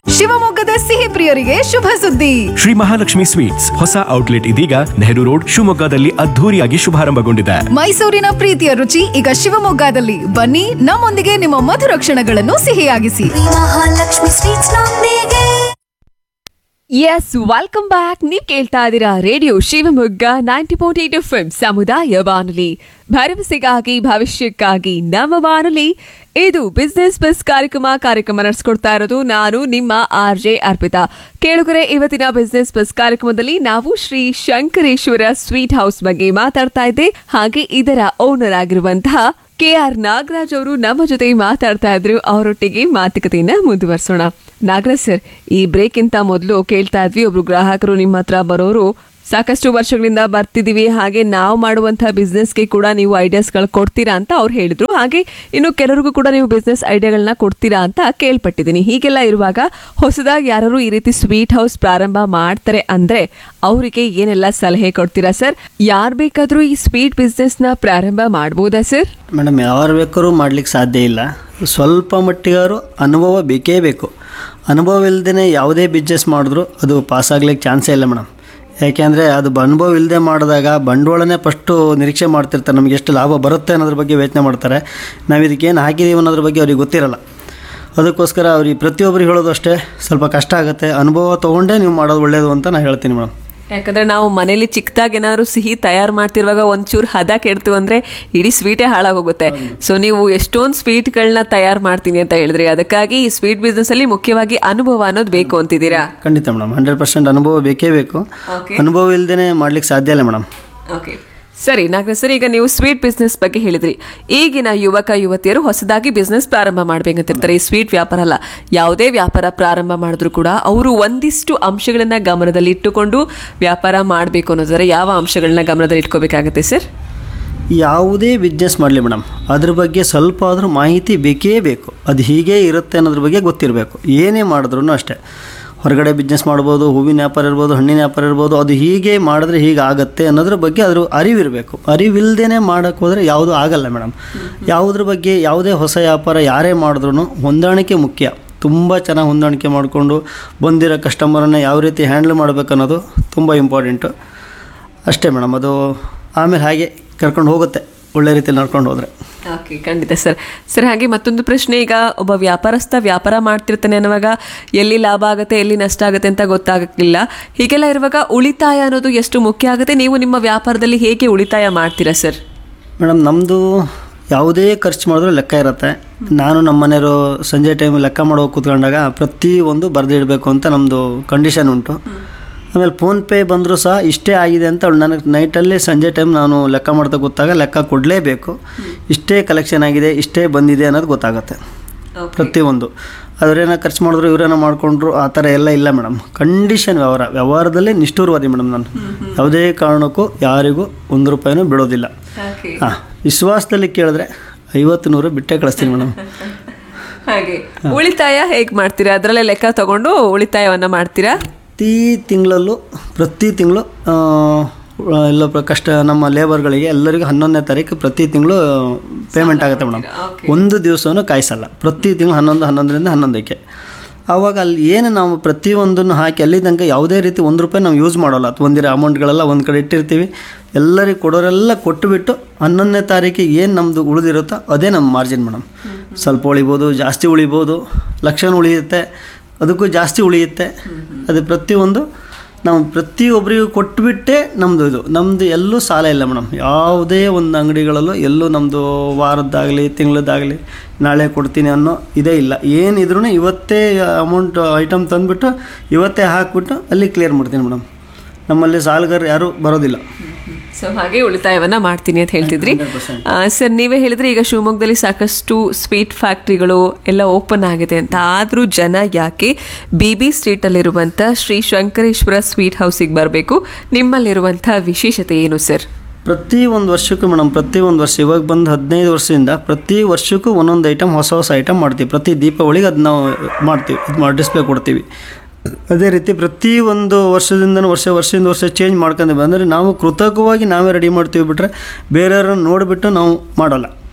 ಶಿವಮೊಗ್ಗದ ಸಿಹಿ ಪ್ರಿಯರಿಗೆ ಶುಭ ಸುದ್ದಿ. ಶ್ರೀ ಮಹಾಲಕ್ಷ್ಮಿ ಸ್ವೀಟ್ಸ್ ಹೊಸ ಔಟ್ಲೆಟ್ ಇದೀಗ ನೆಹರು ರೋಡ್ ಶಿವಮೊಗ್ಗದಲ್ಲಿ ಅದ್ಧೂರಿಯಾಗಿ ಶುಭಾರಂಭಗೊಂಡಿದೆ. ಮೈಸೂರಿನ ಪ್ರೀತಿಯ ರುಚಿ ಈಗ ಶಿವಮೊಗ್ಗದಲ್ಲಿ. ಬನ್ನಿ, ನಮ್ಮೊಂದಿಗೆ ನಿಮ್ಮ ಮಧುರ ಕ್ಷಣಗಳನ್ನು ಸಿಹಿಯಾಗಿಸಿ. ಮಹಾಲಕ್ಷ್ಮಿ ಸ್ವೀಟ್ಸ್ ನೊಂದಿಗೆ. S, welcome back. ನೀವು ಕೇಳ್ತಾ ಇದ್ದೀರಾ ರೇಡಿಯೋ ಶಿವಮೊಗ್ಗ 90.8 FM ಸಮುದಾಯ ಬಾನುಲಿ, ಭರವಸೆಗಾಗಿ ಭವಿಷ್ಯಕ್ಕಾಗಿ ನಮ್ಮ ಬಾನುಲಿ. ಇದು ಬಿಸ್ನೆಸ್ ಬಸ್ ಕಾರ್ಯಕ್ರಮ ನಡೆಸ್ಕೊಡ್ತಾ ಇರೋದು ನಾನು ನಿಮ್ಮ RJ ಅರ್ಪಿತಾ. ಕೇಳುಗರೆ, ಇವತ್ತಿನ ಬಿಸ್ನೆಸ್ ಬಸ್ ಕಾರ್ಯಕ್ರಮದಲ್ಲಿ ನಾವು ಶ್ರೀ ಶಂಕರೇಶ್ವರ ಸ್ವೀಟ್ ಹೌಸ್ ಬಗ್ಗೆ ಮಾತಾಡ್ತಾ ಇದ್ದೆ. ಹಾಗೆ ಇದರ ಓನರ್ ಆಗಿರುವಂತಹ KR ನಾಗರಾಜ್ ಅವರು ನಮ್ಮ ಜೊತೆ ಮಾತಾಡ್ತಾ ಇದ್ರು. ಅವರೊಟ್ಟಿಗೆ ಮಾತುಕತೆಯನ್ನ ಮುಂದುವರಿಸೋಣ. ನಾಗರಾಜ್ ಸರ್, ಈ ಬ್ರೇಕ್ ಇಂತ ಮೊದಲು ಕೇಳ್ತಾ ಇದ್ವಿ, ಒಬ್ರು ಗ್ರಾಹಕರು ನಿಮ್ಮ ಹತ್ರ ಬರೋರು ಸಾಕಷ್ಟು ವರ್ಷಗಳಿಂದ ಬರ್ತಿದೀವಿ, ಹಾಗೆ ನಾವು ಮಾಡುವಂತಹ ಬಿಸ್ನೆಸ್ಗೆ ಕೂಡ ನೀವು ಐಡಿಯಾಸ್ಗಳು ಕೊಡ್ತೀರಾ ಅಂತ ಅವ್ರು ಹೇಳಿದ್ರು. ಹಾಗೆ ಇನ್ನು ಕೆಲರಿಗೂ ಕೂಡ ನೀವು ಬಿಸ್ನೆಸ್ ಐಡಿಯಾಗಳನ್ನ ಕೊಡ್ತೀರಾ ಅಂತ ಕೇಳ್ಪಟ್ಟಿದ್ದೀನಿ. ಹೀಗೆಲ್ಲ ಇರುವಾಗ ಹೊಸದಾಗಿ ಯಾರು ಈ ರೀತಿ ಸ್ವೀಟ್ ಹೌಸ್ ಪ್ರಾರಂಭ ಮಾಡ್ತಾರೆ ಅಂದ್ರೆ ಅವರಿಗೆ ಏನೆಲ್ಲ ಸಲಹೆ ಕೊಡ್ತೀರಾ ಸರ್? ಯಾರು ಬೇಕಾದ್ರೂ ಈ ಸ್ವೀಟ್ ಬಿಸ್ನೆಸ್ ನ ಪ್ರಾರಂಭ ಮಾಡ್ಬೋದಾ ಸರ್? ಮೇಡಮ್, ಯಾರು ಬೇಕಾದ್ರೂ ಮಾಡ್ಲಿಕ್ಕೆ ಸಾಧ್ಯ ಇಲ್ಲ. ಸ್ವಲ್ಪ ಮಟ್ಟಿಗಾರು ಅನುಭವ ಬೇಕೇ ಬೇಕು. ಅನುಭವ ಇಲ್ಲದೇ ಯಾವುದೇ ಬಿಸ್ನೆಸ್ ಮಾಡಿದ್ರು ಅದು ಪಾಸ್ ಆಗ್ಲಿಕ್ಕೆ ಚಾನ್ಸೇ ಇಲ್ಲ ಮೇಡಮ್. ಯಾಕೆಂದರೆ ಅದು ಅನುಭವ ಇಲ್ಲದೆ ಮಾಡಿದಾಗ ಬಂಡವಾಳನೇ ಫಸ್ಟು ನಿರೀಕ್ಷೆ ಮಾಡ್ತಿರ್ತಾರೆ, ನಮಗೆ ಎಷ್ಟು ಲಾಭ ಬರುತ್ತೆ ಅನ್ನೋದ್ರ ಬಗ್ಗೆ ಯೋಚನೆ ಮಾಡ್ತಾರೆ. ನಾವು ಇದಕ್ಕೇನು ಹಾಕಿದ್ದೀವಿ ಅನ್ನೋದ್ರ ಬಗ್ಗೆ ಅವ್ರಿಗೆ ಗೊತ್ತಿರಲ್ಲ. ಅದಕ್ಕೋಸ್ಕರ ಅವ್ರಿಗೆ ಪ್ರತಿಯೊಬ್ಬರಿಗೆ ಹೇಳೋದು ಅಷ್ಟೇ, ಸ್ವಲ್ಪ ಕಷ್ಟ ಆಗುತ್ತೆ. ಅನುಭವ ತೊಗೊಂಡೇ ನೀವು ಮಾಡೋದು ಒಳ್ಳೆಯದು ಅಂತ ನಾನು ಹೇಳ್ತೀನಿ ಮೇಡಮ್. ಯಾಕಂದ್ರೆ ನಾವು ಮನೇಲಿ ಚಿಕ್ಕದಾಗಿ ಏನಾದ್ರು ಸಿಹಿ ತಯಾರು ಮಾಡ್ತಿರುವಾಗ ಒಂಚೂರು ಹದ ಕೆಡ್ತು ಅಂದ್ರೆ ಇಡೀ ಸ್ವೀಟೇ ಹಾಳಾಗೋಗುತ್ತೆ. ಸೊ ನೀವು ಎಷ್ಟೊಂದು ಸ್ವೀಟ್ಗಳನ್ನ ತಯಾರು ಮಾಡ್ತೀನಿ ಅಂತ ಹೇಳಿದ್ರಿ, ಅದಕ್ಕಾಗಿ ಈ ಸ್ವೀಟ್ ಬಿಸ್ನೆಸ್ ಅಲ್ಲಿ ಮುಖ್ಯವಾಗಿ ಅನುಭವ ಅನ್ನೋದು ಬೇಕು ಅಂತಿದ್ದೀರಾ? ಖಂಡಿತ ಮೇಡಮ್, 100% ಅನುಭವ ಬೇಕೇ ಬೇಕು. ಅನುಭವ ಇಲ್ಲದೇ ಮಾಡ್ಲಿಕ್ಕೆ ಸಾಧ್ಯ ಇಲ್ಲ ಮೇಡಮ್. ಓಕೆ, ಸರಿ ನಾಗರಾಜ್ ಸರ್, ಈಗ ನೀವು ಸ್ವೀಟ್ ಬಿಸ್ನೆಸ್ ಬಗ್ಗೆ ಹೇಳಿದ್ರಿ. ಈಗಿನ ಯುವಕ ಯುವತಿಯರು ಹೊಸದಾಗಿ ಬಿಸ್ನೆಸ್ ಪ್ರಾರಂಭ ಮಾಡ್ಬೇಕಂತಿರ್ತಾರೆ. ಈ ಸ್ವೀಟ್ ವ್ಯಾಪಾರ ಅಲ್ಲ, ಯಾವುದೇ ವ್ಯಾಪಾರ ಪ್ರಾರಂಭ ಮಾಡಿದ್ರು ಕೂಡ ಅವರು ಒಂದಿಷ್ಟು ಅಂಶಗಳನ್ನ ಗಮನದಲ್ಲಿ ಇಟ್ಟುಕೊಂಡು ವ್ಯಾಪಾರ ಮಾಡಬೇಕು ಅನ್ನೋದಾದ್ರೆ ಯಾವ ಅಂಶಗಳನ್ನ ಗಮನದಲ್ಲಿ ಇಟ್ಕೋಬೇಕಾಗತ್ತೆ ಸರ್? ಯಾವುದೇ ಬಿಸ್ನೆಸ್ ಮಾಡಲಿ ಮೇಡಮ್, ಅದ್ರ ಬಗ್ಗೆ ಸ್ವಲ್ಪ ಆದರೂ ಮಾಹಿತಿ ಬೇಕೇ ಬೇಕು. ಅದು ಹೀಗೆ ಇರುತ್ತೆ ಅನ್ನೋದ್ರ ಬಗ್ಗೆ ಗೊತ್ತಿರಬೇಕು. ಏನೇ ಮಾಡಿದ್ರು ಅಷ್ಟೇ, ಹೊರಗಡೆ ಬಿಸ್ನೆಸ್ ಮಾಡ್ಬೋದು, ಹೂವಿನ ವ್ಯಾಪಾರ ಇರ್ಬೋದು, ಹಣ್ಣಿನ ವ್ಯಾಪಾರ ಇರ್ಬೋದು, ಅದು ಹೀಗೆ ಮಾಡಿದ್ರೆ ಹೀಗೆ ಆಗುತ್ತೆ ಅನ್ನೋದ್ರ ಬಗ್ಗೆ ಅದ್ರ ಅರಿವಿರಬೇಕು. ಅರಿವಿಲ್ಲದೇ ಮಾಡೋಕ್ಕೆ ಹೋದರೆ ಯಾವುದೂ ಆಗಲ್ಲ ಮೇಡಮ್. ಯಾವುದ್ರ ಬಗ್ಗೆ ಯಾವುದೇ ಹೊಸ ವ್ಯಾಪಾರ ಯಾರೇ ಮಾಡಿದ್ರೂ ಹೊಂದಾಣಿಕೆ ಮುಖ್ಯ. ತುಂಬ ಚೆನ್ನಾಗಿ ಹೊಂದಾಣಿಕೆ ಮಾಡಿಕೊಂಡು ಬಂದಿರೋ ಕಸ್ಟಮರನ್ನು ಯಾವ ರೀತಿ ಹ್ಯಾಂಡಲ್ ಮಾಡಬೇಕು ಅನ್ನೋದು ತುಂಬ ಇಂಪಾರ್ಟೆಂಟು. ಅಷ್ಟೇ ಮೇಡಮ್, ಅದು ಆಮೇಲೆ ಹಾಗೆ ಕರ್ಕೊಂಡು ಹೋಗುತ್ತೆ ಒಳ್ಳೆ ರೀತಿಯಲ್ಲಿ ನಡ್ಕೊಂಡು ಹೋದರೆ. ಓಕೆ, ಖಂಡಿತ ಸರ್. ಸರ್, ಹಾಗೆ ಮತ್ತೊಂದು ಪ್ರಶ್ನೆ, ಈಗ ಒಬ್ಬ ವ್ಯಾಪಾರಸ್ಥ ವ್ಯಾಪಾರ ಮಾಡ್ತಿರ್ತಾನೆ ಅನ್ನುವಾಗ ಎಲ್ಲಿ ಲಾಭ ಆಗುತ್ತೆ ಎಲ್ಲಿ ನಷ್ಟ ಆಗುತ್ತೆ ಅಂತ ಗೊತ್ತಾಗಲಿಲ್ಲ. ಹೀಗೆಲ್ಲ ಇರುವಾಗ ಉಳಿತಾಯ ಅನ್ನೋದು ಎಷ್ಟು ಮುಖ್ಯ ಆಗುತ್ತೆ? ನೀವು ನಿಮ್ಮ ವ್ಯಾಪಾರದಲ್ಲಿ ಹೇಗೆ ಉಳಿತಾಯ ಮಾಡ್ತೀರಾ ಸರ್? ಮೇಡಮ್, ನಮ್ಮದು ಯಾವುದೇ ಖರ್ಚು ಮಾಡಿದ್ರೂ ಲೆಕ್ಕ ಇರುತ್ತೆ. ನಾನು ನಮ್ಮ ಮನೆಯವರು ಸಂಜೆ ಟೈಮ್ ಲೆಕ್ಕ ಮಾಡೋ ಕೂತ್ಕೊಂಡಾಗ ಪ್ರತಿಯೊಂದು ಬರೆದಿಡಬೇಕು ಅಂತ ನಮ್ಮದು ಕಂಡೀಷನ್ ಉಂಟು. ಆಮೇಲೆ ಫೋನ್ಪೇ ಬಂದರೂ ಸಹ ಇಷ್ಟೇ ಆಗಿದೆ ಅಂತ ನನಗೆ ನೈಟಲ್ಲಿ ಸಂಜೆ ಟೈಮ್ ನಾನು ಲೆಕ್ಕ ಮಾಡ್ತಾ ಗೊತ್ತಾಗ ಲೆಕ್ಕ ಕೊಡಲೇಬೇಕು. ಇಷ್ಟೇ ಕಲೆಕ್ಷನ್ ಆಗಿದೆ, ಇಷ್ಟೇ ಬಂದಿದೆ ಅನ್ನೋದು ಗೊತ್ತಾಗುತ್ತೆ ಪ್ರತಿಯೊಂದು. ಅವರೇನೋ ಖರ್ಚು ಮಾಡಿದ್ರು ಇವರೇನೋ ಮಾಡಿಕೊಂಡ್ರು ಆ ಥರ ಎಲ್ಲ ಇಲ್ಲ ಮೇಡಮ್. ಕಂಡೀಷನ್ ವ್ಯವಹಾರದಲ್ಲಿ ನಿಷ್ಠುರವಾದಿ ಮೇಡಮ್. ನಾನು ಯಾವುದೇ ಕಾರಣಕ್ಕೂ ಯಾರಿಗೂ 1 ರೂಪಾಯಿನೂ ಬಿಡೋದಿಲ್ಲ. ಹಾಂ, ವಿಶ್ವಾಸದಲ್ಲಿ ಕೇಳಿದ್ರೆ 50-100 ಬಿಟ್ಟೇ ಕಳಿಸ್ತೀನಿ ಮೇಡಮ್. ಹಾಗೆ ಉಳಿತಾಯ ಹೇಗೆ ಮಾಡ್ತೀರಾ? ಅದರಲ್ಲೇ ಲೆಕ್ಕ ತಗೊಂಡು ಉಳಿತಾಯವನ್ನು ಮಾಡ್ತೀರಾ? ಪ್ರತಿ ತಿಂಗಳು ಎಲ್ಲ ನಮ್ಮ ಲೇಬರ್ಗಳಿಗೆ ಎಲ್ಲರಿಗೂ 11ನೇ ತಾರೀಕು ಪ್ರತಿ ತಿಂಗಳು ಪೇಮೆಂಟ್ ಆಗುತ್ತೆ ಮೇಡಮ್. ಒಂದು ದಿವಸನೂ ಕಾಯಿಸಲ್ಲ. ಪ್ರತಿ ತಿಂಗಳು 11ರಿಂದ 11ಕ್ಕೆ. ಆವಾಗ ಅಲ್ಲಿ ಏನು ನಾವು ಪ್ರತಿಯೊಂದನ್ನು ಹಾಕಿ ಅಲ್ಲಿ ತನಕ ಯಾವುದೇ ರೀತಿ 1 ರೂಪಾಯಿ ನಾವು ಯೂಸ್ ಮಾಡೋಲ್ಲ. ಬಂದಿರೋ ಅಮೌಂಟ್ಗಳೆಲ್ಲ ಒಂದು ಕಡೆ ಇಟ್ಟಿರ್ತೀವಿ. ಎಲ್ಲರಿಗೆ ಕೊಡೋರೆಲ್ಲ ಕೊಟ್ಟುಬಿಟ್ಟು 11ನೇ ತಾರೀಕಿಗೆ ಏನು ನಮ್ಮದು ಉಳಿದಿರುತ್ತೋ ಅದೇ ನಮ್ಮ ಮಾರ್ಜಿನ್ ಮೇಡಮ್. ಸ್ವಲ್ಪ ಉಳಿಬೋದು, ಜಾಸ್ತಿ ಉಳಿಬೋದು, ಲಕ್ಷ ಉಳಿಯುತ್ತೆ, ಅದಕ್ಕೂ ಜಾಸ್ತಿ ಉಳಿಯುತ್ತೆ. ಅದು ಪ್ರತಿಯೊಂದು ನಾವು ಪ್ರತಿಯೊಬ್ಬರಿಗೂ ಕೊಟ್ಟುಬಿಟ್ಟೆ ನಮ್ಮದು ಎಲ್ಲೂ ಸಾಲ ಇಲ್ಲ ಮೇಡಮ್. ಯಾವುದೇ ಒಂದು ಅಂಗಡಿಗಳಲ್ಲೂ ಎಲ್ಲೂ ನಮ್ಮದು ವಾರದ್ದಾಗಲಿ ತಿಂಗಳದ್ದಾಗಲಿ ನಾಳೆ ಕೊಡ್ತೀನಿ ಅನ್ನೋ ಇದೇ ಇಲ್ಲ. ಏನಿದ್ರೂ ಇವತ್ತೇ ಅಮೌಂಟ್ ಐಟಮ್ ತಂದುಬಿಟ್ಟು ಇವತ್ತೇ ಹಾಕಿಬಿಟ್ಟು ಅಲ್ಲಿ ಕ್ಲಿಯರ್ ಮಾಡ್ತೀನಿ ಮೇಡಮ್. ನಮ್ಮಲ್ಲಿ ಸಾಲಗಾರರು ಯಾರೂ ಬರೋದಿಲ್ಲ. ಸೊ ಹಾಗೆ ಉಳಿತಾಯವನ್ನ ಮಾಡ್ತೀನಿ ಅಂತ ಹೇಳ್ತಿದ್ರಿ ಸರ್. ನೀವೇ ಹೇಳಿದ್ರೆ ಈಗ ಶಿವಮೊಗ್ಗದಲ್ಲಿ ಸಾಕಷ್ಟು ಸ್ವೀಟ್ ಫ್ಯಾಕ್ಟ್ರಿಗಳು ಎಲ್ಲ ಓಪನ್ ಆಗಿದೆ ಅಂತ. ಆದರೂ ಜನ ಯಾಕೆ BB ಸ್ಟ್ರೀಟ್ ಅಲ್ಲಿರುವಂಥ ಶ್ರೀ ಶಂಕರೇಶ್ವರ ಸ್ವೀಟ್ ಹೌಸಿಗೆ ಬರಬೇಕು? ನಿಮ್ಮಲ್ಲಿರುವಂಥ ವಿಶೇಷತೆ ಏನು ಸರ್? ಪ್ರತಿ ಒಂದು ವರ್ಷಕ್ಕೂ ಮೇಡಮ್, ಇವಾಗ ಬಂದು 15 ವರ್ಷದಿಂದ ಪ್ರತಿ ವರ್ಷಕ್ಕೂ ಒಂದೊಂದು ಐಟಮ್, ಹೊಸ ಐಟಮ್ ಮಾಡ್ತೀವಿ. ಪ್ರತಿ ದೀಪಾವಳಿಗೆ ಅದು ನಾವು ಮಾಡ್ತೀವಿ, ಡಿಸ್ಪ್ಲೇ ಕೊಡ್ತೀವಿ. ಅದೇ ರೀತಿ ಪ್ರತಿ ಒಂದು ವರ್ಷದಿಂದ ವರ್ಷ ಚೇಂಜ್ ಮಾಡ್ಕೊಂಡು ಬಂದರೆ ನಾವು ಕೃತಕವಾಗಿ ನಾವೇ ರೆಡಿ ಮಾಡ್ತೀವಿ. ಬಿಟ್ಟರೆ ಬೇರೆಯವ್ರನ್ನ ನೋಡಿಬಿಟ್ಟು ನಾವು ಮಾಡೋಲ್ಲ.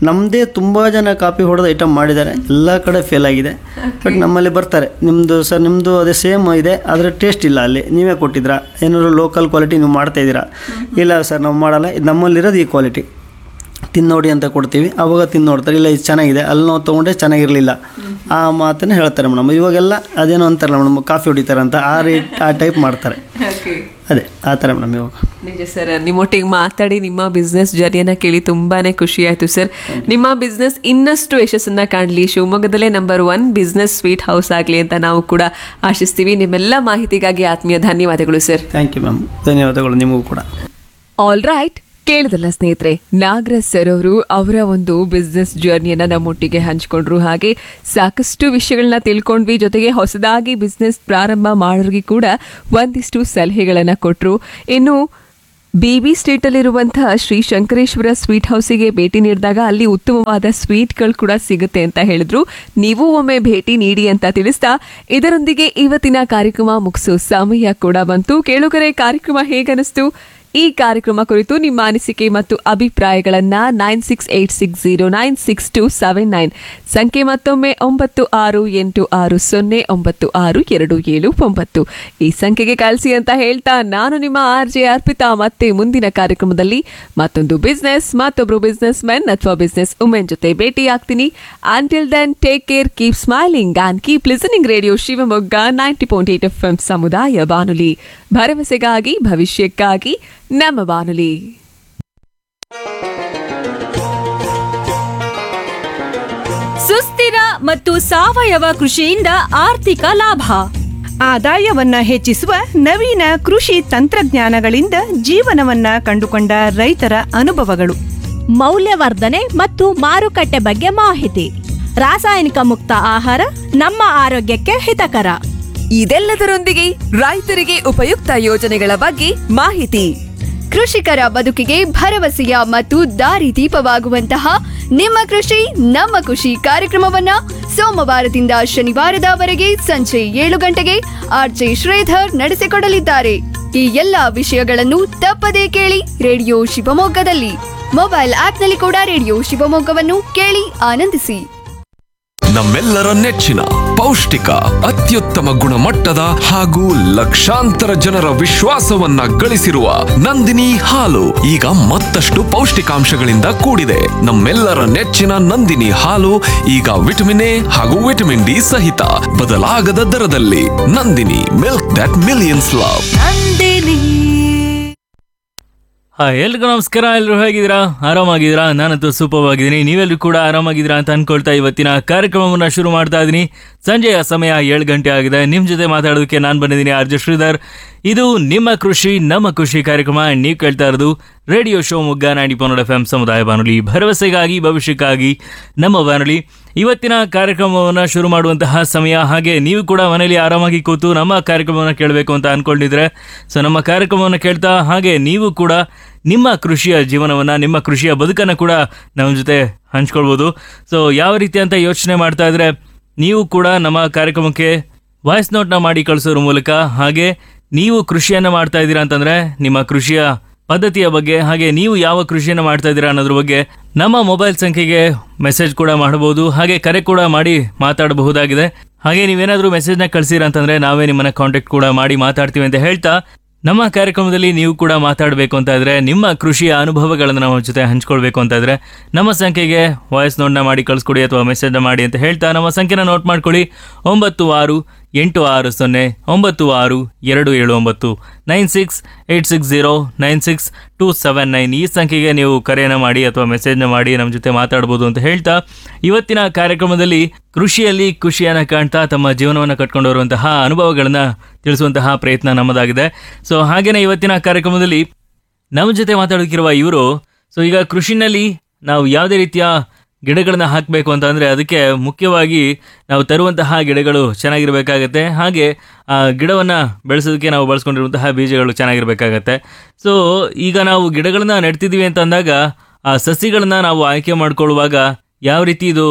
ನಮ್ಮದೇ ತುಂಬ ಜನ ಕಾಪಿ ಹೊಡೆದು ಐಟಮ್ ಮಾಡಿದ್ದಾರೆ, ಎಲ್ಲ ಕಡೆ ಫೇಲ್ ಆಗಿದೆ. ಬಟ್ ನಮ್ಮಲ್ಲಿ ಬರ್ತಾರೆ, ನಿಮ್ಮದು ಸರ್ ನಿಮ್ಮದು ಅದೇ ಸೇಮ್ ಇದೆ ಆದರೆ ಟೇಸ್ಟ್ ಇಲ್ಲ, ಅಲ್ಲಿ ನೀವೇ ಕೊಟ್ಟಿದ್ದೀರಾ, ಏನಾದ್ರು ಲೋಕಲ್ ಕ್ವಾಲಿಟಿ ನೀವು ಮಾಡ್ತಾಯಿದ್ದೀರಾ? ಇಲ್ಲ ಸರ್ ನಾವು ಮಾಡಲ್ಲ, ಇದು ನಮ್ಮಲ್ಲಿರೋದು ಈ ಕ್ವಾಲಿಟಿ, ತಿನ್ನೋಡಿ ಅಂತ ಕೊಡ್ತೀವಿ. ಅವಾಗ ತಿನ್ನೋಡ್ತಾರೆ, ಇಲ್ಲ ಇದು ಚೆನ್ನಾಗಿದೆ, ಅಲ್ಲಿ ನಾವು ತೊಗೊಂಡ್ರೆ ಚೆನ್ನಾಗಿರಲಿಲ್ಲ, ಆ ಮಾತನ್ನು ಹೇಳ್ತಾರೆ ಮೇಡಮ್. ಇವಾಗೆಲ್ಲ ಅದೇನೋ ಅಂತಾರಲ್ಲ ಮೇಡಮ್, ಕಾಫಿ ಹೊಡಿತಾರೆ ಅಂತ, ಆ ಟೈಪ್ ಮಾಡ್ತಾರೆ. ಅದೇ ಆ ಥರ ಮೇಡಮ್ ಇವಾಗ. ನಿಜ ಸರ್, ನಿಮ್ಮೊಟ್ಟಿಗೆ ಮಾತಾಡಿ ನಿಮ್ಮ ಬಿಸ್ನೆಸ್ ಜರ್ನಿಯನ್ನ ಕೇಳಿ ತುಂಬಾನೇ ಖುಷಿ ಆಯ್ತು ಸರ್. ನಿಮ್ಮ ಬಿಸ್ನೆಸ್ ಇನ್ನಷ್ಟು ಯಶಸ್ಸನ್ನ ಕಾಣಲಿ, ಶಿವಮೊಗ್ಗದಲ್ಲೇ ನಂಬರ್ 1 ಬಿಸ್ನೆಸ್ ಸ್ವೀಟ್ ಹೌಸ್ ಆಗಲಿ ಅಂತ ನಾವು ಕೂಡ ಆಶಿಸ್ತೀವಿ. ನಿಮ್ಮೆಲ್ಲ ಮಾಹಿತಿಗಾಗಿ ಆತ್ಮೀಯ ಧನ್ಯವಾದಗಳು ಸರ್. ಥ್ಯಾಂಕ್ ಯು ಮ್ಯಾಮ್, ಧನ್ಯವಾದಗಳು ನಿಮಗೂ ಕೂಡ. ಆಲ್ ರೈಟ್, ಕೇಳಿದಲ್ಲ ಸ್ನೇಹಿತರೆ, ನಾಗರಾಜ್ ಸರ್ ಅವರು ಅವರ ಒಂದು ಬಿಸ್ನೆಸ್ ಜರ್ನಿಯನ್ನ ನಮ್ಮೊಟ್ಟಿಗೆ ಹಂಚ್ಕೊಂಡ್ರು. ಹಾಗೆ ಸಾಕಷ್ಟು ವಿಷಯಗಳನ್ನ ತಿಳ್ಕೊಂಡ್ವಿ, ಜೊತೆಗೆ ಹೊಸದಾಗಿ ಬಿಸ್ನೆಸ್ ಪ್ರಾರಂಭ ಮಾಡೋರಿಗೆ ಕೂಡ ಒಂದಿಷ್ಟು ಸಲಹೆಗಳನ್ನ ಕೊಟ್ಟರು. ಇನ್ನು BB ಸ್ಟ್ರೀಟಲ್ಲಿರುವಂತಹ ಶ್ರೀ ಶಂಕರೇಶ್ವರ ಸ್ವೀಟ್ ಹೌಸಿಗೆ ಭೇಟಿ ನೀಡಿದಾಗ ಅಲ್ಲಿ ಉತ್ತಮವಾದ ಸ್ವೀಟ್ಗಳು ಕೂಡ ಸಿಗುತ್ತೆ ಅಂತ ಹೇಳಿದ್ರು. ನೀವು ಒಮ್ಮೆ ಭೇಟಿ ನೀಡಿ ಅಂತ ತಿಳಿಸ್ತಾ ಇದರೊಂದಿಗೆ ಇವತ್ತಿನ ಕಾರ್ಯಕ್ರಮ ಮುಗಿಸೋ ಸಮಯ ಕೂಡ ಬಂತು. ಕೇಳುಗರೆ, ಕಾರ್ಯಕ್ರಮ ಹೇಗನಿಸ್ತು? ಈ ಕಾರ್ಯಕ್ರಮ ಕುರಿತು ನಿಮ್ಮ ಅನಿಸಿಕೆ ಮತ್ತು ಅಭಿಪ್ರಾಯಗಳನ್ನ 9686096279 ಸಂಖ್ಯೆ ಮತ್ತೊಮ್ಮೆ 9686096279 ಈ ಸಂಖ್ಯೆಗೆ ಕಳಿಸಿ ಅಂತ ಹೇಳ್ತಾ ನಾನು ನಿಮ್ಮ RJ ಅರ್ಪಿತಾ ಮತ್ತೆ ಮುಂದಿನ ಕಾರ್ಯಕ್ರಮದಲ್ಲಿ ಮತ್ತೊಂದು ಬಿಸ್ನೆಸ್, ಮತ್ತೊಬ್ರು ಬಿಸ್ನೆಸ್ ಮೆನ್ ಅಥವಾ ಬಿಸ್ನೆಸ್ ವುಮೆನ್ ಜೊತೆ ಭೇಟಿ ಆಗ್ತೀನಿ. Until then take care, keep smiling and keep listening radio Shivamogga 90.8 FM ಸಮುದಾಯ ಬಾನುಲಿ, ಭರವಸೆಗಾಗಿ ಭವಿಷ್ಯಕ್ಕಾಗಿ ನಮ್ಮ ಬಾನುಲಿ. ಸುಸ್ಥಿರ ಮತ್ತು ಸಾವಯವ ಕೃಷಿಯಿಂದ ಆರ್ಥಿಕ ಲಾಭ, ಆದಾಯವನ್ನ ಹೆಚ್ಚಿಸುವ ನವೀನ ಕೃಷಿ ತಂತ್ರಜ್ಞಾನಗಳಿಂದ ಜೀವನವನ್ನ ಕಂಡುಕೊಂಡ ರೈತರ ಅನುಭವಗಳು, ಮೌಲ್ಯವರ್ಧನೆ ಮತ್ತು ಮಾರುಕಟ್ಟೆ ಬಗ್ಗೆ ಮಾಹಿತಿ, ರಾಸಾಯನಿಕ ಮುಕ್ತ ಆಹಾರ ನಮ್ಮ ಆರೋಗ್ಯಕ್ಕೆ ಹಿತಕರ. ಇದೆಲ್ಲದರೊಂದಿಗೆ ರೈತರಿಗೆ ಉಪಯುಕ್ತ ಯೋಜನೆಗಳ ಬಗ್ಗೆ ಮಾಹಿತಿ, ಕೃಷಿಕರ ಬದುಕಿಗೆ ಭರವಸೆಯ ಮತ್ತು ದಾರಿದೀಪವಾಗುವಂತಹ ನಿಮ್ಮ ಕೃಷಿ ನಮ್ಮ ಖುಷಿ ಕಾರ್ಯಕ್ರಮವನ್ನ ಸೋಮವಾರದಿಂದ ಶನಿವಾರದವರೆಗೆ ಸಂಜೆ 7 ಗಂಟೆಗೆ RJ ಶ್ರೀಧರ್ ನಡೆಸಿಕೊಡಲಿದ್ದಾರೆ. ಈ ಎಲ್ಲಾ ವಿಷಯಗಳನ್ನು ತಪ್ಪದೇ ಕೇಳಿ ರೇಡಿಯೋ ಶಿವಮೊಗ್ಗದಲ್ಲಿ. ಮೊಬೈಲ್ ಆಪ್ನಲ್ಲಿ ಕೂಡ ರೇಡಿಯೋ ಶಿವಮೊಗ್ಗವನ್ನು ಕೇಳಿ ಆನಂದಿಸಿ. ನಮ್ಮೆಲ್ಲರ ನೆಚ್ಚಿನ ಪೌಷ್ಟಿಕ, ಅತ್ಯುತ್ತಮ ಗುಣಮಟ್ಟದ ಹಾಗೂ ಲಕ್ಷಾಂತರ ಜನರ ವಿಶ್ವಾಸವನ್ನ ಗಳಿಸಿರುವ ನಂದಿನಿ ಹಾಲು ಈಗ ಮತ್ತಷ್ಟು ಪೌಷ್ಟಿಕಾಂಶಗಳಿಂದ ಕೂಡಿದೆ. ನಮ್ಮೆಲ್ಲರ ನೆಚ್ಚಿನ ನಂದಿನಿ ಹಾಲು ಈಗ ವಿಟಮಿನ್ ಎ ಹಾಗೂ ವಿಟಮಿನ್ ಡಿ ಸಹಿತ ಬದಲಾಗದ ದರದಲ್ಲಿ. Nandini, milk that millions love. ಎಲ್ರಿಗೂ ನಮಸ್ಕಾರ. ಎಲ್ಲರೂ ಹೇಗಿದ್ದೀರಾ? ಆರಾಮಾಗಿದ್ದೀರಾ? ನಾನಂತೂ ಸೂಪರ್ ಆಗಿದ್ದೀನಿ. ನೀವೆಲ್ಲರೂ ಕೂಡ ಆರಾಮಾಗಿದ್ದೀರಾ ಅಂತ ಅನ್ಕೊಳ್ತಾ ಇವತ್ತಿನ ಕಾರ್ಯಕ್ರಮವನ್ನು ಶುರು ಮಾಡ್ತಾ ಇದ್ದೀನಿ. ಸಂಜೆಯ ಸಮಯ 7 ಗಂಟೆ ಆಗಿದೆ. ನಿಮ್ಮ ಜೊತೆ ಮಾತಾಡೋದಕ್ಕೆ ನಾನು ಬಂದಿದ್ದೀನಿ RJ ಶ್ರೀಧರ್. ಇದು ನಿಮ್ಮ ಕೃಷಿ ನಮ್ಮ ಖುಷಿ ಕಾರ್ಯಕ್ರಮ. ನೀವು ಕೇಳ್ತಾ ಇರೋದು ರೇಡಿಯೋ ಶಿವಮೊಗ್ಗ 90.8 FM ಸಮುದಾಯ ಬಾನುಲಿ, ಭರವಸೆಗಾಗಿ ಭವಿಷ್ಯಕ್ಕಾಗಿ ನಮ್ಮ ಬಾನುಲಿ. ಇವತ್ತಿನ ಕಾರ್ಯಕ್ರಮವನ್ನು ಶುರು ಮಾಡುವಂತಹ ಸಮಯ. ಹಾಗೆ ನೀವು ಕೂಡ ಮನೆಯಲ್ಲಿ ಆರಾಮಾಗಿ ಕೂತು ನಮ್ಮ ಕಾರ್ಯಕ್ರಮವನ್ನು ಕೇಳಬೇಕು ಅಂತ ಅಂದ್ಕೊಂಡಿದ್ರೆ ನಮ್ಮ ಕಾರ್ಯಕ್ರಮವನ್ನು ಕೇಳ್ತಾ ಹಾಗೆ ನೀವು ಕೂಡ ನಿಮ್ಮ ಕೃಷಿಯ ಜೀವನವನ್ನು, ನಿಮ್ಮ ಕೃಷಿಯ ಬದುಕನ್ನು ಕೂಡ ನಮ್ಮ ಜೊತೆ ಹಂಚ್ಕೊಳ್ಬೋದು. ಯಾವ ರೀತಿ ಅಂತ ಯೋಚನೆ ಮಾಡ್ತಾ ಇದ್ರೆ ನೀವು ಕೂಡ ನಮ್ಮ ಕಾರ್ಯಕ್ರಮಕ್ಕೆ ವಾಯ್ಸ್ ನೋಟ್ನ ಮಾಡಿ ಕಳಿಸೋದ್ರ ಮೂಲಕ, ಹಾಗೆ ನೀವು ಕೃಷಿಯನ್ನು ಮಾಡ್ತಾ ಇದ್ದೀರಾ ಅಂತಂದರೆ ನಿಮ್ಮ ಕೃಷಿಯ ಪದ್ಧತಿಯ ಬಗ್ಗೆ, ಹಾಗೆ ನೀವು ಯಾವ ಕೃಷಿಯನ್ನು ಮಾಡ್ತಾ ಇದ್ದೀರಾ ಅನ್ನೋದ್ರ ಬಗ್ಗೆ ನಮ್ಮ ಮೊಬೈಲ್ ಸಂಖ್ಯೆಗೆ ಮೆಸೇಜ್ ಕೂಡ ಮಾಡಬಹುದು, ಹಾಗೆ ಕರೆ ಕೂಡ ಮಾಡಿ ಮಾತಾಡಬಹುದಾಗಿದೆ. ಹಾಗೆ ನೀವೇನಾದರೂ ಮೆಸೇಜ್ನ ಕಳಿಸಿರ ಅಂತಂದರೆ ನಾವೇ ನಿಮ್ಮನ್ನ ಕಾಂಟ್ಯಾಕ್ಟ್ ಕೂಡ ಮಾಡಿ ಮಾತಾಡ್ತೀವಿ ಅಂತ ಹೇಳ್ತಾ, ನಮ್ಮ ಕಾರ್ಯಕ್ರಮದಲ್ಲಿ ನೀವು ಕೂಡ ಮಾತಾಡಬೇಕು ಅಂತ ಇದ್ರೆ, ನಿಮ್ಮ ಕೃಷಿಯ ಅನುಭವಗಳನ್ನು ನಮ್ಮ ಜೊತೆ ಹಂಚ್ಕೊಳ್ಬೇಕು ಅಂತ ಇದ್ರೆ ನಮ್ಮ ಸಂಖ್ಯೆಗೆ ವಾಯ್ಸ್ ನೋಟ್ನ ಮಾಡಿ ಕಳಿಸ್ಕೊಡಿ ಅಥವಾ ಮೆಸೇಜ್ನ ಮಾಡಿ ಅಂತ ಹೇಳ್ತಾ ನಮ್ಮ ಸಂಖ್ಯೆನ ನೋಟ್ ಮಾಡ್ಕೊಳ್ಳಿ. 9686962779 9686096279 ಈ ಸಂಖ್ಯೆಗೆ ನೀವು ಕರೆಯನ್ನು ಮಾಡಿ ಅಥವಾ ಮೆಸೇಜ್ನ ಮಾಡಿ ನಮ್ಮ ಜೊತೆ ಮಾತಾಡ್ಬೋದು ಅಂತ ಹೇಳ್ತಾ, ಇವತ್ತಿನ ಕಾರ್ಯಕ್ರಮದಲ್ಲಿ ಕೃಷಿಯಲ್ಲಿ ಖುಷಿಯನ್ನು ಕಾಣ್ತಾ ತಮ್ಮ ಜೀವನವನ್ನು ಕಟ್ಕೊಂಡು ಬರುವಂತಹ ಅನುಭವಗಳನ್ನು ತಿಳಿಸುವಂತಹ ಪ್ರಯತ್ನ ನಮ್ಮದಾಗಿದೆ. ಹಾಗೇನೆ ಇವತ್ತಿನ ಕಾರ್ಯಕ್ರಮದಲ್ಲಿ ನಮ್ಮ ಜೊತೆ ಮಾತಾಡೋಕ್ಕಿರುವ ಇವರು ಈಗ ಕೃಷಿನಲ್ಲಿ ನಾವು ಯಾವುದೇ ರೀತಿಯ ಗಿಡಗಳನ್ನ ಹಾಕಬೇಕು ಅಂತ ಅಂದರೆ ಅದಕ್ಕೆ ಮುಖ್ಯವಾಗಿ ನಾವು ತರುವಂತಹ ಗಿಡಗಳು ಚೆನ್ನಾಗಿರಬೇಕಾಗತ್ತೆ, ಹಾಗೆ ಆ ಗಿಡವನ್ನು ಬೆಳೆಸೋದಕ್ಕೆ ನಾವು ಬಳಸ್ಕೊಂಡಿರುವಂತಹ ಬೀಜಗಳು ಚೆನ್ನಾಗಿರಬೇಕಾಗತ್ತೆ. ಈಗ ನಾವು ಗಿಡಗಳನ್ನ ನೆಡ್ತಿದ್ದೀವಿ ಅಂತ ಅಂದಾಗ ಆ ಸಸಿಗಳನ್ನ ನಾವು ಆಯ್ಕೆ ಮಾಡ್ಕೊಳ್ಳುವಾಗ ಯಾವ ರೀತಿ ಇದು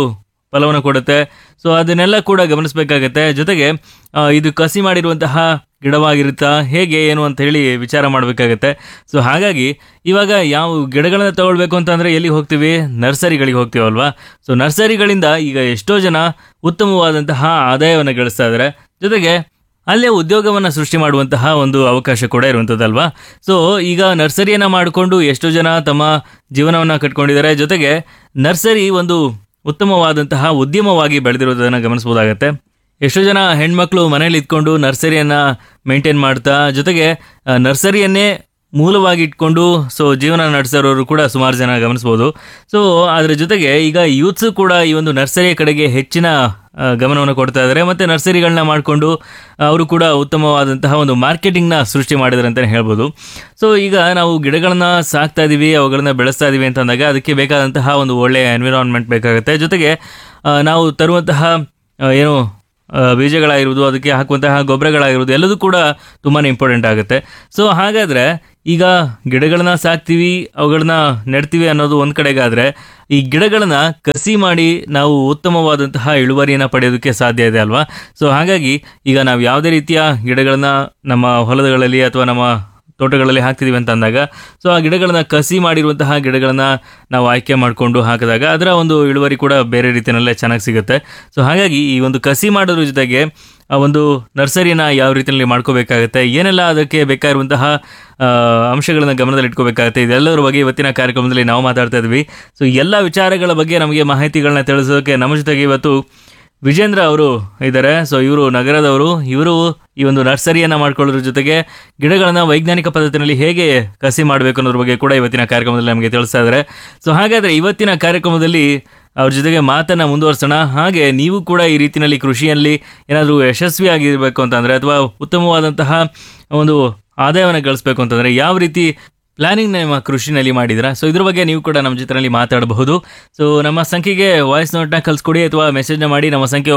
ಫಲವನ್ನು ಕೊಡುತ್ತೆ. ಸೊ ಅದನ್ನೆಲ್ಲ ಕೂಡ ಗಮನಿಸಬೇಕಾಗತ್ತೆ. ಜೊತೆಗೆ ಇದು ಕಸಿ ಮಾಡಿರುವಂತಹ ಗಿಡವಾಗಿರುತ್ತಾ ಹೇಗೆ ಏನು ಅಂತ ಹೇಳಿ ವಿಚಾರ ಮಾಡಬೇಕಾಗತ್ತೆ. ಸೊ ಹಾಗಾಗಿ ಇವಾಗ ಯಾವ ಗಿಡಗಳನ್ನ ತಗೊಳ್ಬೇಕು ಅಂತಂದರೆ ಎಲ್ಲಿಗೆ ಹೋಗ್ತೀವಿ? ನರ್ಸರಿಗಳಿಗೆ ಹೋಗ್ತೀವಲ್ವಾ. ಸೊ ನರ್ಸರಿಗಳಿಂದ ಈಗ ಎಷ್ಟೋ ಜನ ಉತ್ತಮವಾದಂತಹ ಆದಾಯವನ್ನು ಗಳಿಸ್ತಾ ಇದ್ದಾರೆ. ಜೊತೆಗೆ ಅಲ್ಲೇ ಉದ್ಯೋಗವನ್ನು ಸೃಷ್ಟಿ ಮಾಡುವಂತಹ ಒಂದು ಅವಕಾಶ ಕೂಡ ಇರುವಂಥದ್ದಲ್ವಾ. ಸೊ ಈಗ ನರ್ಸರಿಯನ್ನು ಮಾಡಿಕೊಂಡು ಎಷ್ಟೋ ಜನ ತಮ್ಮ ಜೀವನವನ್ನು ಕಟ್ಕೊಂಡಿದ್ದಾರೆ. ಜೊತೆಗೆ ನರ್ಸರಿ ಒಂದು ಉತ್ತಮವಾದಂತಹ ಉದ್ಯಮವಾಗಿ ಬೆಳೆದಿರೋದನ್ನು ಗಮನಿಸ್ಬೋದಾಗತ್ತೆ. ಎಷ್ಟೋ ಜನ ಹೆಣ್ಮಕ್ಳು ಮನೇಲಿ ಇದ್ಕೊಂಡು ನರ್ಸರಿಯನ್ನು ಮೇಂಟೈನ್ ಮಾಡ್ತಾ, ಜೊತೆಗೆ ನರ್ಸರಿಯನ್ನೇ ಮೂಲವಾಗಿ ಇಟ್ಕೊಂಡು ಸೊ ಜೀವನ ನಡೆಸೋರು ಕೂಡ ಸುಮಾರು ಜನ ಗಮನಿಸ್ಬೋದು. ಸೊ ಅದರ ಜೊತೆಗೆ ಈಗ ಯೂತ್ಸು ಕೂಡ ಈ ಒಂದು ನರ್ಸರಿಯ ಕಡೆಗೆ ಹೆಚ್ಚಿನ ಗಮನವನ್ನು ಕೊಡ್ತಾ ಇದ್ದಾರೆ. ಮತ್ತು ನರ್ಸರಿಗಳನ್ನ ಮಾಡಿಕೊಂಡು ಅವರು ಕೂಡ ಉತ್ತಮವಾದಂತಹ ಒಂದು ಮಾರ್ಕೆಟಿಂಗ್ನ ಸೃಷ್ಟಿ ಮಾಡಿದ್ದಾರೆ ಅಂತಲೇ ಹೇಳ್ಬೋದು. ಸೊ ಈಗ ನಾವು ಗಿಡಗಳನ್ನ ಸಾಕ್ತಾ ಇದ್ದೀವಿ, ಅವುಗಳನ್ನ ಬೆಳೆಸ್ತಾ ಇದ್ದೀವಿ ಅಂತಂದಾಗ ಅದಕ್ಕೆ ಬೇಕಾದಂತಹ ಒಂದು ಒಳ್ಳೆಯ ಎನ್ವಿರಾನ್ಮೆಂಟ್ ಬೇಕಾಗುತ್ತೆ. ಜೊತೆಗೆ ನಾವು ತರುವಂತಹ ಏನು ಬೀಜಗಳಾಗಿರ್ಬೋದು, ಅದಕ್ಕೆ ಹಾಕುವಂತಹ ಗೊಬ್ಬರಗಳಾಗಿರ್ಬೋದು, ಎಲ್ಲದೂ ಕೂಡ ತುಂಬಾ ಇಂಪಾರ್ಟೆಂಟ್ ಆಗುತ್ತೆ. ಸೊ ಹಾಗಾದರೆ ಈಗ ಗಿಡಗಳನ್ನ ಸಾಕ್ತೀವಿ, ಅವುಗಳನ್ನ ನೆಡ್ತೀವಿ ಅನ್ನೋದು ಒಂದು ಕಡೆಗಾದರೆ, ಈ ಗಿಡಗಳನ್ನ ಕಸಿ ಮಾಡಿ ನಾವು ಉತ್ತಮವಾದಂತಹ ಇಳುವರಿಯನ್ನು ಪಡೆಯೋದಕ್ಕೆ ಸಾಧ್ಯ ಇದೆ ಅಲ್ವಾ. ಸೊ ಹಾಗಾಗಿ ಈಗ ನಾವು ಯಾವುದೇ ರೀತಿಯ ಗಿಡಗಳನ್ನ ನಮ್ಮ ಹೊಲಗಳಲ್ಲಿ ಅಥವಾ ನಮ್ಮ ತೋಟಗಳಲ್ಲಿ ಹಾಕ್ತಿದ್ದೀವಿ ಅಂತ ಅಂದಾಗ, ಸೊ ಆ ಗಿಡಗಳನ್ನ ಕಸಿ ಮಾಡಿರುವಂತಹ ಗಿಡಗಳನ್ನ ನಾವು ಆಯ್ಕೆ ಮಾಡಿಕೊಂಡು ಹಾಕಿದಾಗ ಅದರ ಒಂದು ಇಳುವರಿ ಕೂಡ ಬೇರೆ ರೀತಿಯಲ್ಲೇ ಚೆನ್ನಾಗಿ ಸಿಗುತ್ತೆ. ಸೊ ಹಾಗಾಗಿ ಈ ಒಂದು ಕಸಿ ಮಾಡೋದ್ರ ಜೊತೆಗೆ ಆ ಒಂದು ನರ್ಸರಿನ ಯಾವ ರೀತಿಯಲ್ಲಿ ಮಾಡ್ಕೋಬೇಕಾಗತ್ತೆ, ಏನೆಲ್ಲ ಅದಕ್ಕೆ ಬೇಕಾಗಿರುವಂತಹ ಅಂಶಗಳನ್ನು ಗಮನದಲ್ಲಿ ಇಟ್ಕೋಬೇಕಾಗತ್ತೆ, ಇದೆಲ್ಲರ ಬಗ್ಗೆ ಇವತ್ತಿನ ಕಾರ್ಯಕ್ರಮದಲ್ಲಿ ನಾವು ಮಾತಾಡ್ತಾ ಇದ್ವಿ. ಸೊ ಎಲ್ಲ ವಿಚಾರಗಳ ಬಗ್ಗೆ ನಮಗೆ ಮಾಹಿತಿಗಳನ್ನ ತಿಳಿಸೋದಕ್ಕೆ ನಮ್ಮ ಜೊತೆಗೆ ಇವತ್ತು ವಿಜೇಂದ್ರ ಅವರು ಇದ್ದಾರೆ. ಸೊ ಇವರು ನಗರದವರು. ಇವರು ಈ ಒಂದು ನರ್ಸರಿಯನ್ನು ಮಾಡ್ಕೊಳ್ಳೋದ್ರ ಜೊತೆಗೆ ಗಿಡಗಳನ್ನು ವೈಜ್ಞಾನಿಕ ಪದ್ಧತಿಯಲ್ಲಿ ಹೇಗೆ ಕಸಿ ಮಾಡಬೇಕು ಅನ್ನೋದ್ರ ಬಗ್ಗೆ ಕೂಡ ಇವತ್ತಿನ ಕಾರ್ಯಕ್ರಮದಲ್ಲಿ ನಮಗೆ ತಿಳಿಸ್ತಾ ಇದ್ದಾರೆ. ಸೊ ಹಾಗಾದರೆ ಇವತ್ತಿನ ಕಾರ್ಯಕ್ರಮದಲ್ಲಿ ಅವ್ರ ಜೊತೆಗೆ ಮಾತನ್ನು ಮುಂದುವರ್ಸೋಣ. ಹಾಗೆ ನೀವು ಕೂಡ ಈ ರೀತಿಯಲ್ಲಿ ಕೃಷಿಯಲ್ಲಿ ಏನಾದರೂ ಯಶಸ್ವಿಯಾಗಿರಬೇಕು ಅಂತಂದರೆ ಅಥವಾ ಉತ್ತಮವಾದಂತಹ ಒಂದು ಆದಾಯವನ್ನು ಗಳಿಸಬೇಕು ಅಂತಂದರೆ ಯಾವ ರೀತಿ ಪ್ಲಾನಿಂಗ್ ನಿಮ್ಮ ಕೃಷಿನಲ್ಲಿ ಮಾಡಿದ್ದೀರಾ? ಸೊ ಇದ್ರ ಬಗ್ಗೆ ನೀವು ಕೂಡ ನಮ್ಮ ಜೊತೆಯಲ್ಲಿ ಮಾತಾಡಬಹುದು. ಸೊ ನಮ್ಮ ಸಂಖ್ಯೆಗೆ ವಾಯ್ಸ್ ನೋಟ್ನ ಕಳಿಸ್ಕೊಡಿ ಅಥವಾ ಮೆಸೇಜ್ನ ಮಾಡಿ. ನಮ್ಮ ಸಂಖ್ಯೆ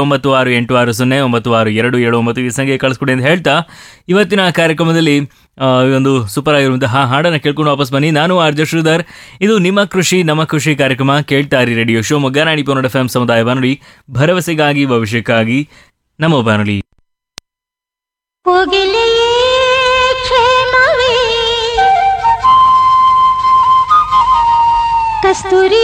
9680962779 ಈ ಸಂಖ್ಯೆ ಕಳಿಸ್ಕೊಡಿ ಅಂತ ಹೇಳ್ತಾ ಇವತ್ತಿನ ಕಾರ್ಯಕ್ರಮದಲ್ಲಿ ಒಂದು ಸೂಪರ್ ಆಗಿರುವಂತಹ ಹಾಡನ್ನು ಕೇಳ್ಕೊಂಡು ವಾಪಸ್ ಬನ್ನಿ. ನಾನು ಆರ್ಜೆ ಶ್ರೀಧರ್. ಇದು ನಿಮ್ಮ ಕೃಷಿ ನಮ್ಮ ಕೃಷಿ ಕಾರ್ಯಕ್ರಮ. ಕೇಳ್ತಾ ಇರಿ ರೇಡಿಯೋ ಶಿವಮೊಗ್ಗ 90.1 FM ಸಮುದಾಯ ಬಾನುಲಿ, ಭರವಸೆಗಾಗಿ ಭವಿಷ್ಯಕ್ಕಾಗಿ ನಮ್ಮ ಬಾನುಲಿ. ಕಸ್ತೂರಿ